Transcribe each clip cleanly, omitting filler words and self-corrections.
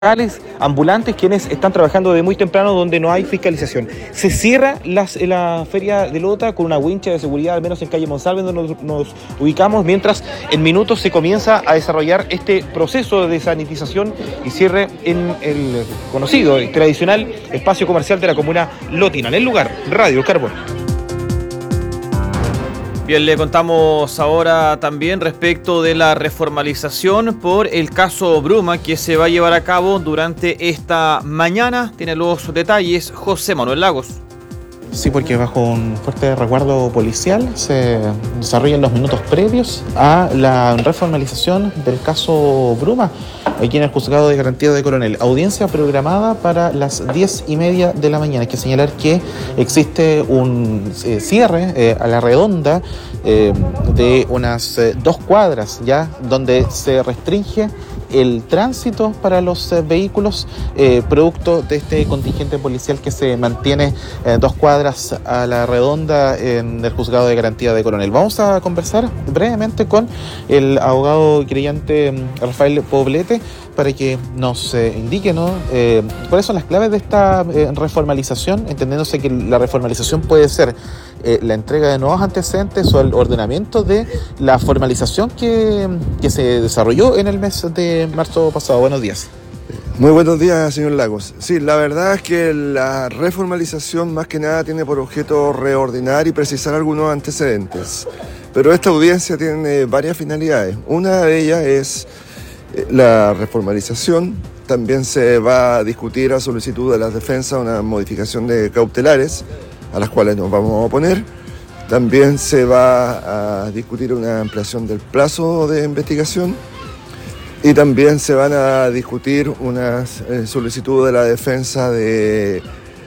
ambulantes quienes están trabajando de muy temprano donde no hay fiscalización. Se cierra la feria de Lota con una wincha de seguridad, al menos en calle Monsalve, donde nos ubicamos, mientras en minutos se comienza a desarrollar este proceso de sanitización y cierre en el conocido y tradicional espacio comercial de la comuna lotina. En el lugar, Radio Carbón. Bien, le contamos ahora también respecto de la reformalización por el caso Bruma que se va a llevar a cabo durante esta mañana. Tiene los detalles José Manuel Lagos. Sí, porque bajo un fuerte resguardo policial se desarrollan los minutos previos a la reformalización del caso Bruma, aquí en el Juzgado de Garantía de Coronel. Audiencia programada para las 10:30 de la mañana. Hay que señalar que existe un cierre a la redonda de unas 2 cuadras, ya donde se restringe el tránsito para los vehículos producto de este contingente policial que se mantiene 2 cuadras a la redonda en el Juzgado de Garantía de Coronel. Vamos a conversar brevemente con el abogado querellante Rafael Poblete para que nos indique, ¿no?, cuáles son las claves de esta reformalización, entendiéndose que la reformalización puede ser la entrega de nuevos antecedentes o el ordenamiento de la formalización que se desarrolló en el mes de marzo pasado. Buenos días. Muy buenos días, señor Lagos. Sí, la verdad es que la reformalización más que nada tiene por objeto reordenar y precisar algunos antecedentes. Pero esta audiencia tiene varias finalidades. Una de ellas es la reformalización. También se va a discutir a solicitud de las defensas una modificación de cautelares, a las cuales nos vamos a oponer. También se va a discutir una ampliación del plazo de investigación y también se van a discutir unas solicitudes de la defensa de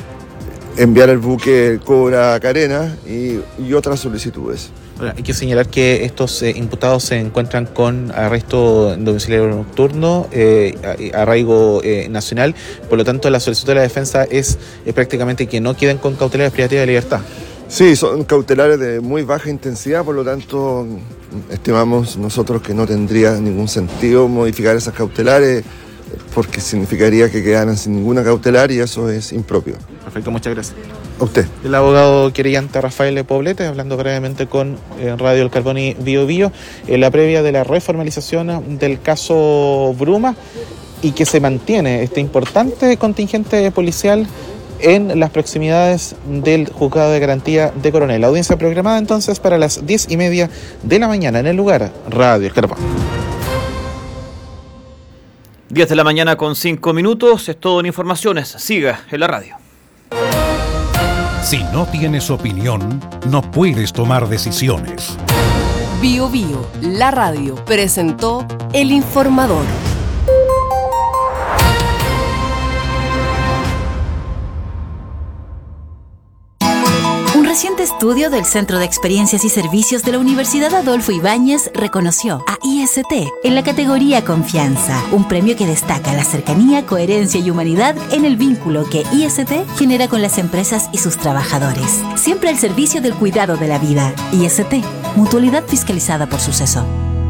enviar el buque Cobra Carena y otras solicitudes. Hay que señalar que estos imputados se encuentran con arresto domiciliario nocturno, arraigo nacional. Por lo tanto, la solicitud de la defensa es prácticamente que no queden con cautelares privativas de libertad. Sí, son cautelares de muy baja intensidad, por lo tanto estimamos nosotros que no tendría ningún sentido modificar esas cautelares porque significaría que quedaran sin ninguna cautelar y eso es impropio. Perfecto, muchas gracias. A usted. El abogado querellante Rafael Poblete, hablando brevemente con Radio El Carbón y Bio Bio, en la previa de la reformalización del caso Bruma y que se mantiene este importante contingente policial en las proximidades del Juzgado de Garantía de Coronel. La audiencia programada entonces para las 10:30 de la mañana en el lugar, Radio El Carbón. 10 de la mañana con 5 minutos, es todo en informaciones. Siga en la radio. Si no tienes opinión, no puedes tomar decisiones. Bio Bio, la radio, presentó El Informador. Un reciente estudio del Centro de Experiencias y Servicios de la Universidad Adolfo Ibáñez reconoció a IST en la categoría Confianza, un premio que destaca la cercanía, coherencia y humanidad en el vínculo que IST genera con las empresas y sus trabajadores. Siempre al servicio del cuidado de la vida. IST, mutualidad fiscalizada por Suceso.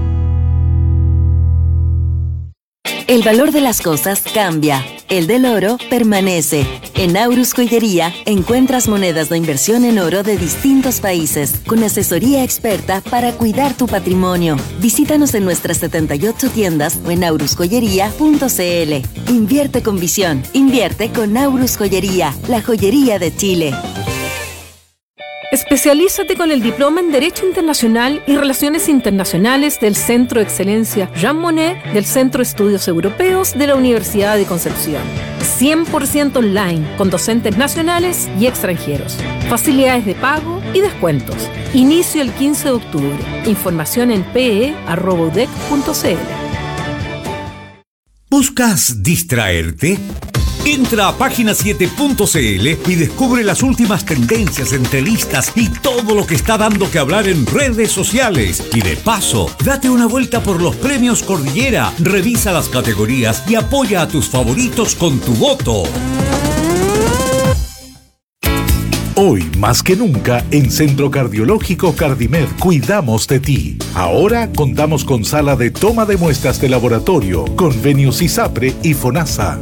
El valor de las cosas cambia. El del oro permanece. En Aurus Joyería encuentras monedas de inversión en oro de distintos países, con asesoría experta para cuidar tu patrimonio. Visítanos en nuestras 78 tiendas o en aurusjoyería.cl. Invierte con visión. Invierte con Aurus Joyería, la joyería de Chile. Especialízate con el Diploma en Derecho Internacional y Relaciones Internacionales del Centro de Excelencia Jean Monnet del Centro de Estudios Europeos de la Universidad de Concepción. 100% online, con docentes nacionales y extranjeros. Facilidades de pago y descuentos. Inicio el 15 de octubre. Información en pe@udec.cl. ¿Buscas distraerte? Entra a página7.cl y descubre las últimas tendencias, entrevistas y todo lo que está dando que hablar en redes sociales. Y de paso, date una vuelta por los premios Cordillera, revisa las categorías y apoya a tus favoritos con tu voto. Hoy, más que nunca, en Centro Cardiológico Cardimed cuidamos de ti. Ahora contamos con sala de toma de muestras de laboratorio, convenios ISAPRE y FONASA.